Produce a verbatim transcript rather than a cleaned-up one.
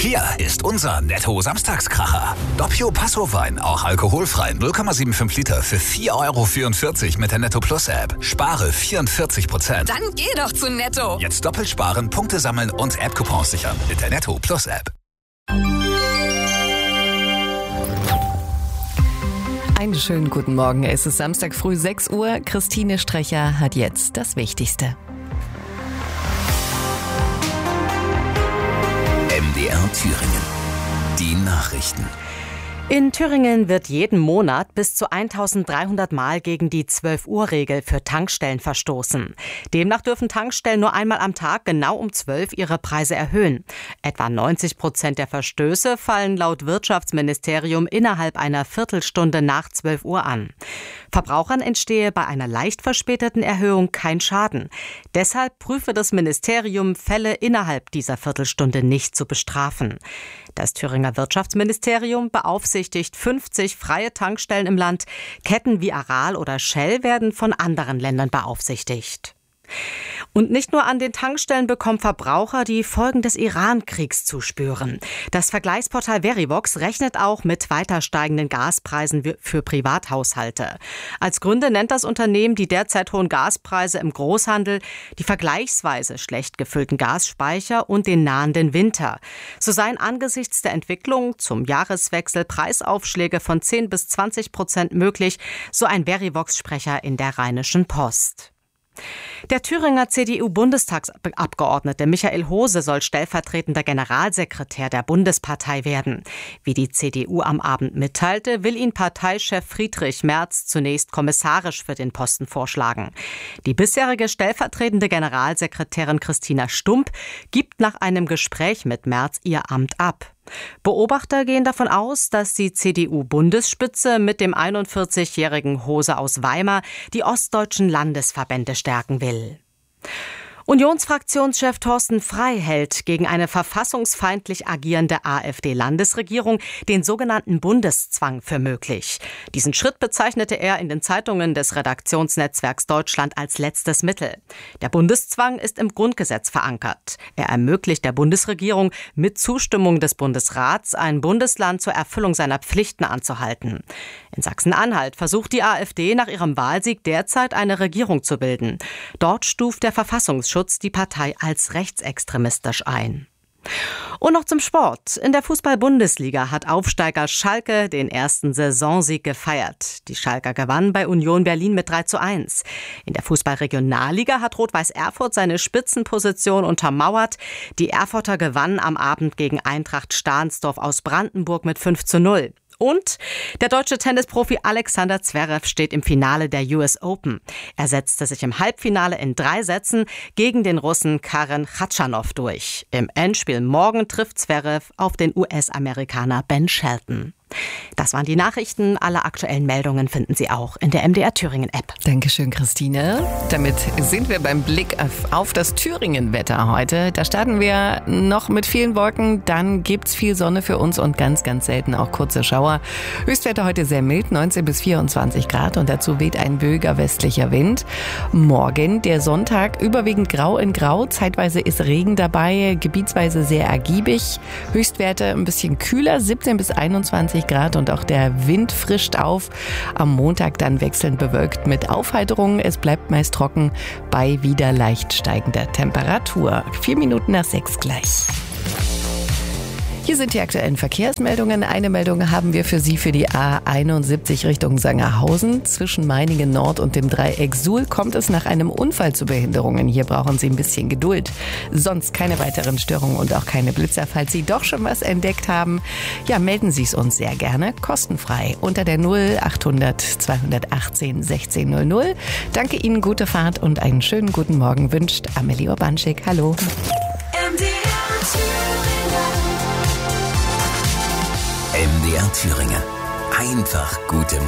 Hier ist unser Netto-Samstagskracher. Doppio Passo-Wein, auch alkoholfrei, null Komma fünfundsiebzig Liter für vier Euro vierundvierzig mit der Netto Plus App. Spare vierundvierzig Prozent. Dann geh doch zu Netto. Jetzt doppelt sparen, Punkte sammeln und App-Coupons sichern mit der Netto Plus App. Einen schönen guten Morgen. Es ist Samstag früh sechs Uhr. Christine Strecher hat jetzt das Wichtigste. M D R Thüringen. Die Nachrichten. In Thüringen wird jeden Monat bis zu eintausenddreihundert Mal gegen die zwölf-Uhr-Regel für Tankstellen verstoßen. Demnach dürfen Tankstellen nur einmal am Tag genau um zwölf ihre Preise erhöhen. Etwa neunzig Prozent der Verstöße fallen laut Wirtschaftsministerium innerhalb einer Viertelstunde nach zwölf Uhr an. Verbrauchern entstehe bei einer leicht verspäteten Erhöhung kein Schaden. Deshalb prüfe das Ministerium, Fälle innerhalb dieser Viertelstunde nicht zu bestrafen. Das Thüringer Wirtschaftsministerium beaufsichtigt fünfzig freie Tankstellen im Land. Ketten wie Aral oder Shell werden von anderen Ländern beaufsichtigt. Und nicht nur an den Tankstellen bekommen Verbraucher die Folgen des Iran-Kriegs zu spüren. Das Vergleichsportal Verivox rechnet auch mit weiter steigenden Gaspreisen für Privathaushalte. Als Gründe nennt das Unternehmen die derzeit hohen Gaspreise im Großhandel, die vergleichsweise schlecht gefüllten Gasspeicher und den nahenden Winter. So seien angesichts der Entwicklung zum Jahreswechsel Preisaufschläge von zehn bis zwanzig Prozent möglich, so ein Verivox-Sprecher in der Rheinischen Post. Der Thüringer C D U-Bundestagsabgeordnete Michael Hose soll stellvertretender Generalsekretär der Bundespartei werden. Wie die C D U am Abend mitteilte, will ihn Parteichef Friedrich Merz zunächst kommissarisch für den Posten vorschlagen. Die bisherige stellvertretende Generalsekretärin Christina Stump gibt nach einem Gespräch mit Merz ihr Amt ab. Beobachter gehen davon aus, dass die C D U-Bundesspitze mit dem einundvierzigjährigen Hose aus Weimar die ostdeutschen Landesverbände stärken will. Unionsfraktionschef Thorsten Frey hält gegen eine verfassungsfeindlich agierende AfD-Landesregierung den sogenannten Bundeszwang für möglich. Diesen Schritt bezeichnete er in den Zeitungen des Redaktionsnetzwerks Deutschland als letztes Mittel. Der Bundeszwang ist im Grundgesetz verankert. Er ermöglicht der Bundesregierung mit Zustimmung des Bundesrats, ein Bundesland zur Erfüllung seiner Pflichten anzuhalten. In Sachsen-Anhalt versucht die AfD nach ihrem Wahlsieg derzeit eine Regierung zu bilden. Dort stuft der Verfassungsschutz die Partei als rechtsextremistisch ein. Und noch zum Sport. In der Fußball-Bundesliga hat Aufsteiger Schalke den ersten Saisonsieg gefeiert. Die Schalker gewannen bei Union Berlin mit drei zu eins. In der Fußball-Regionalliga hat Rot-Weiß Erfurt seine Spitzenposition untermauert. Die Erfurter gewannen am Abend gegen Eintracht Stahnsdorf aus Brandenburg mit fünf zu null. Und der deutsche Tennisprofi Alexander Zverev steht im Finale der U S Open. Er setzte sich im Halbfinale in drei Sätzen gegen den Russen Karen Khachanov durch. Im Endspiel morgen trifft Zverev auf den U S-Amerikaner Ben Shelton. Das waren die Nachrichten. Alle aktuellen Meldungen finden Sie auch in der M D R Thüringen App. Dankeschön, Christine. Damit sind wir beim Blick auf, auf das Thüringen-Wetter heute. Da starten wir noch mit vielen Wolken. Dann gibt's viel Sonne für uns und ganz, ganz selten auch kurze Schauer. Höchstwerte heute sehr mild, neunzehn bis vierundzwanzig Grad. Und dazu weht ein böiger westlicher Wind. Morgen, der Sonntag, überwiegend grau in grau. Zeitweise ist Regen dabei, gebietsweise sehr ergiebig. Höchstwerte ein bisschen kühler, siebzehn bis einundzwanzig Grad und auch der Wind frischt auf. Am Montag dann wechselnd bewölkt mit Aufheiterung. Es bleibt meist trocken bei wieder leicht steigender Temperatur. Vier Minuten nach sechs gleich. Hier sind die aktuellen Verkehrsmeldungen. Eine Meldung haben wir für Sie für die A einundsiebzig Richtung Sangerhausen. Zwischen Meiningen Nord und dem Dreieck Suhl kommt es nach einem Unfall zu Behinderungen. Hier brauchen Sie ein bisschen Geduld. Sonst keine weiteren Störungen und auch keine Blitzer. Falls Sie doch schon was entdeckt haben, ja, melden Sie es uns sehr gerne kostenfrei unter der null achthundert zweihundertachtzehn sechzehn null null. Danke Ihnen, gute Fahrt und einen schönen guten Morgen wünscht Amelie Urbanschik. Hallo. M D R M D R Thüringen. Einfach gute